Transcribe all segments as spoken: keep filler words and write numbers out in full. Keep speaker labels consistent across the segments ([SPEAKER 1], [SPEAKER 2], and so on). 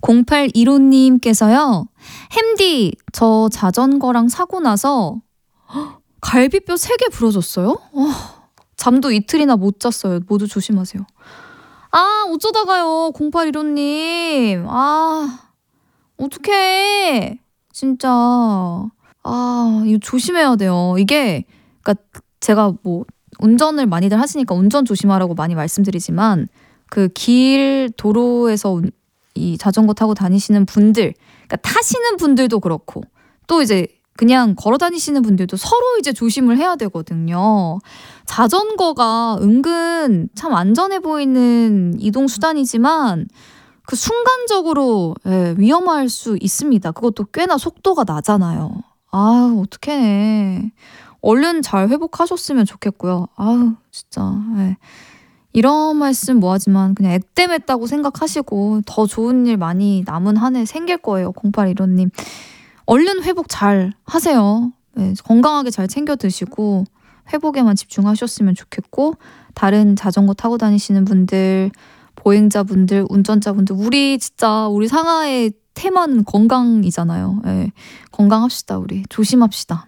[SPEAKER 1] 공팔일오님께서요. 햄디, 저 자전거랑 사고 나서 갈비뼈 세 개 부러졌어요? 어, 잠도 이틀이나 못 잤어요. 모두 조심하세요. 아, 어쩌다가요, 공팔일오님. 아, 어떡해. 진짜. 아, 이거 조심해야 돼요. 이게, 그러니까 제가 뭐, 운전을 많이들 하시니까 운전 조심하라고 많이 말씀드리지만, 그 길 도로에서 이 자전거 타고 다니시는 분들, 그러니까 타시는 분들도 그렇고, 또 이제 그냥 걸어 다니시는 분들도 서로 이제 조심을 해야 되거든요. 자전거가 은근 참 안전해 보이는 이동 수단이지만 그 순간적으로 예, 위험할 수 있습니다. 그것도 꽤나 속도가 나잖아요. 아, 어떡해. 얼른 잘 회복하셨으면 좋겠고요. 아우, 진짜. 예. 이런 말씀 뭐하지만 그냥 액땜했다고 생각하시고 더 좋은 일 많이 남은 한 해 생길 거예요. 공팔일오님. 얼른 회복 잘 하세요. 네, 건강하게 잘 챙겨 드시고 회복에만 집중하셨으면 좋겠고, 다른 자전거 타고 다니시는 분들, 보행자분들, 운전자분들, 우리 진짜 우리 상하의 테마는 건강이잖아요. 네, 건강합시다. 우리 조심합시다.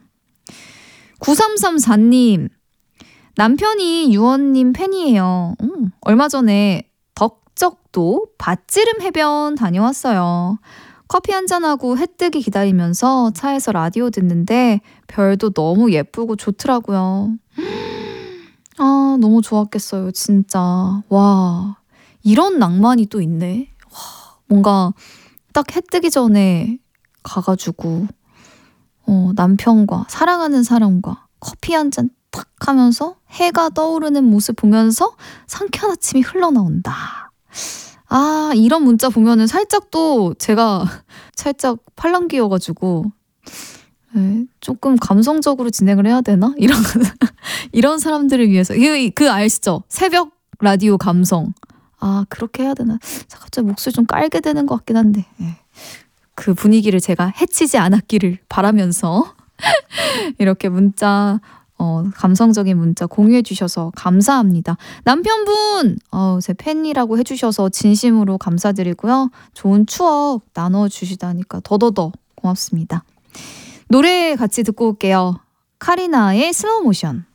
[SPEAKER 1] 구삼삼사님, 남편이 유원님 팬이에요. 음, 얼마 전에 덕적도 밭지름 해변 다녀왔어요. 커피 한잔하고 해 뜨기 기다리면서 차에서 라디오 듣는데 별도 너무 예쁘고 좋더라고요. 아, 너무 좋았겠어요. 진짜. 와, 이런 낭만이 또 있네. 와, 뭔가 딱 해 뜨기 전에 가가지고 어, 남편과 사랑하는 사람과 커피 한 잔 탁 하면서 해가 떠오르는 모습 보면서 상쾌한 아침이 흘러나온다. 아, 이런 문자 보면은 살짝 또 제가 살짝 팔랑귀여가지고 네, 조금 감성적으로 진행을 해야 되나? 이런 이런 사람들을 위해서 그, 그 아시죠? 새벽 라디오 감성. 아, 그렇게 해야 되나? 갑자기 목소리 좀 깔게 되는 것 같긴 한데 네. 그 분위기를 제가 해치지 않았기를 바라면서 이렇게 문자 어, 감성적인 문자 공유해 주셔서 감사합니다. 남편분 어, 제 팬이라고 해주셔서 진심으로 감사드리고요. 좋은 추억 나눠주시다니까 더더더 고맙습니다. 노래 같이 듣고 올게요. 카리나의 슬로우 모션.